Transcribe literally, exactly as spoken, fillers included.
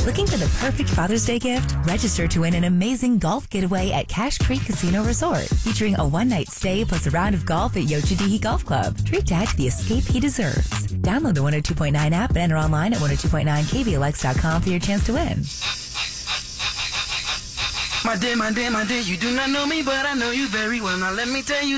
Looking for the perfect Father's Day gift? Register to win an amazing golf getaway at Cache Creek Casino Resort, featuring a one-night stay plus a round of golf at Yochadihi Golf Club. Treat Dad to the escape he deserves. Download the one oh two point nine app and enter online at one oh two point nine K V L X dot com for your chance to win. My dear, my dear, my dear, you do not know me, but I know you very well. Now let me tell you